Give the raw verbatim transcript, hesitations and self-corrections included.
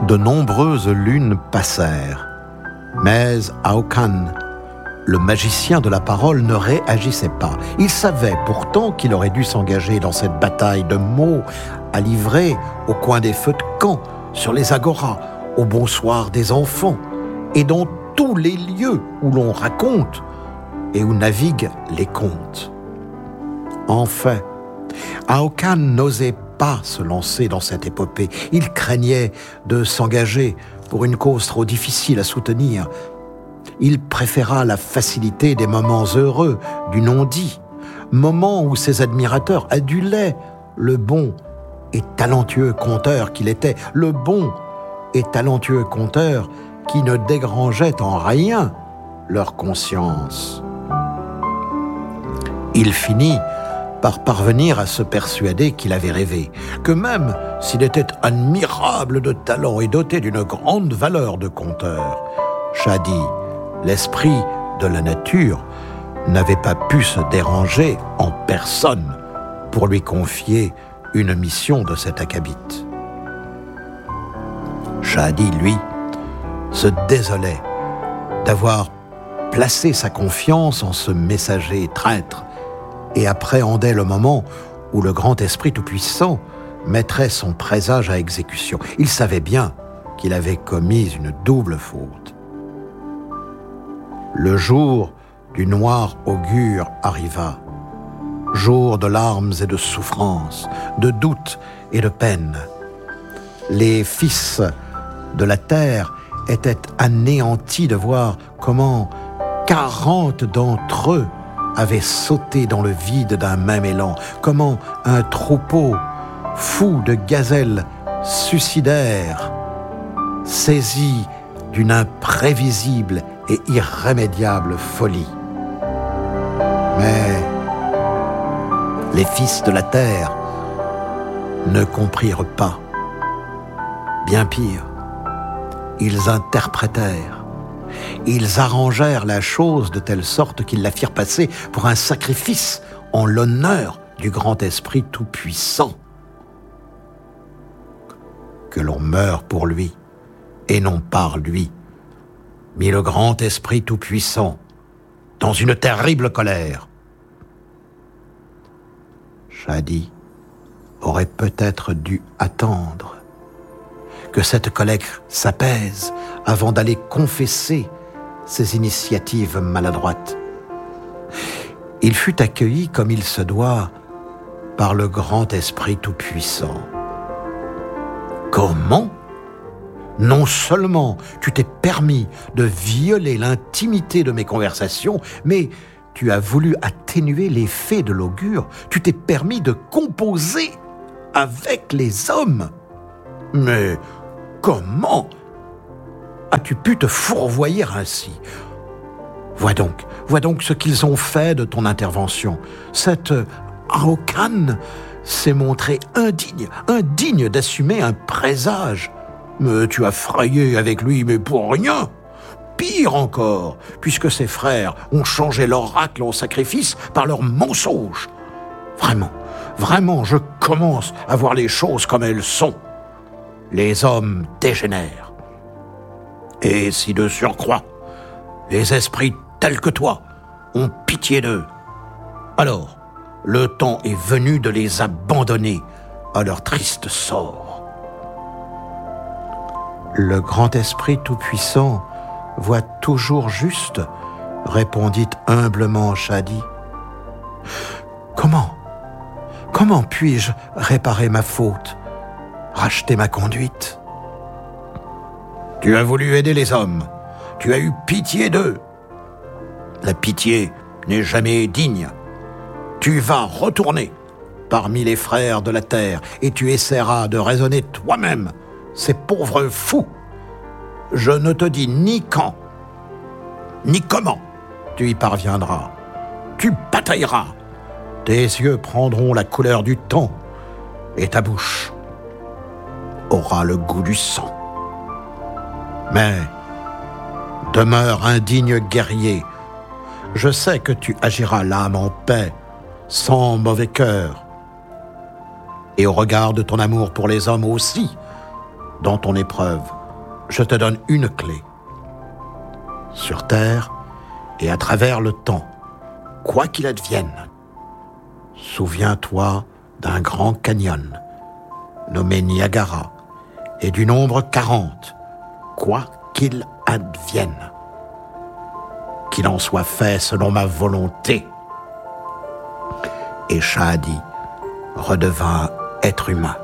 De nombreuses lunes passèrent, mais Aokan, le magicien de la parole, ne réagissait pas. Il savait pourtant qu'il aurait dû s'engager dans cette bataille de mots à livrer au coin des feux de camp, sur les agoras, au bonsoir des enfants, et dans tous les lieux où l'on raconte et où naviguent les contes. En fait, Aokan n'osait pas se lancer dans cette épopée. Il craignait de s'engager pour une cause trop difficile à soutenir. Il préféra la facilité des moments heureux du non-dit, moments où ses admirateurs adulaient le bon et talentueux conteur qu'il était, le bon et talentueux conteur qui ne dégrangeait en rien leur conscience. Il finit par parvenir à se persuader qu'il avait rêvé, que même s'il était admirable de talent et doté d'une grande valeur de conteur, Shadi, l'esprit de la nature, n'avait pas pu se déranger en personne pour lui confier une mission de cet acabit. Shadi, lui, se désolait d'avoir placé sa confiance en ce messager traître et appréhendait le moment où le grand esprit tout-puissant mettrait son présage à exécution. Il savait bien qu'il avait commis une double faute. Le jour du noir augure arriva, jour de larmes et de souffrances, de doutes et de peines. Les fils de la terre étaient anéantis de voir comment quarante d'entre eux avaient sauté dans le vide d'un même élan, comment un troupeau fou de gazelles suicidaires, saisi d'une imprévisible et irrémédiable folie. Mais les fils de la terre ne comprirent pas. Bien pire, ils interprétèrent. Ils arrangèrent la chose de telle sorte qu'ils la firent passer pour un sacrifice en l'honneur du grand esprit tout-puissant. Que l'on meure pour lui, et non par lui, mit le grand esprit tout-puissant dans une terrible colère. Shadi aurait peut-être dû attendre que cette colère s'apaise avant d'aller confesser ses initiatives maladroites. Il fut accueilli comme il se doit par le grand esprit tout-puissant. Comment ? Non seulement tu t'es permis de violer l'intimité de mes conversations, mais tu as voulu atténuer l'effet de l'augure. Tu t'es permis de composer avec les hommes. Mais comment as-tu pu te fourvoyer ainsi ? Vois donc, vois donc ce qu'ils ont fait de ton intervention. Cet Aokan s'est montré indigne, indigne d'assumer un présage. Mais tu as frayé avec lui, mais pour rien. Pire encore, puisque ses frères ont changé l'oracle en sacrifice par leurs mensonges. Vraiment, vraiment, je commence à voir les choses comme elles sont. Les hommes dégénèrent. Et si de surcroît, les esprits tels que toi ont pitié d'eux, alors le temps est venu de les abandonner à leur triste sort. Le grand esprit tout-puissant voit toujours juste, répondit humblement Shadi. Comment, comment puis-je réparer ma faute, racheter ma conduite ? Tu as voulu aider les hommes, tu as eu pitié d'eux. La pitié n'est jamais digne. Tu vas retourner parmi les frères de la terre et tu essaieras de raisonner toi-même ces pauvres fous. Je ne te dis ni quand, ni comment tu y parviendras. Tu batailleras. Tes yeux prendront la couleur du temps et ta bouche aura le goût du sang. Mais demeure un digne guerrier. Je sais que tu agiras l'âme en paix, sans mauvais cœur. Et au regard de ton amour pour les hommes aussi, dans ton épreuve, je te donne une clé. Sur terre et à travers le temps, quoi qu'il advienne, souviens-toi d'un grand canyon nommé Niagara et du nombre quarante, quoi qu'il advienne. Qu'il en soit fait selon ma volonté. Et Shahadi redevint être humain.